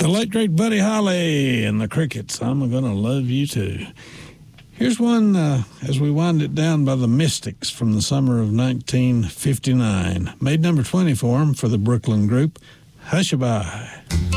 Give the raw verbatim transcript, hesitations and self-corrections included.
the late, great Buddy Holly and the Crickets. I'm Gonna Love You Too. Here's one uh, as we wind it down by the Mystics from the summer of nineteen fifty-nine. Made number twenty for them for the Brooklyn group, Hushabye.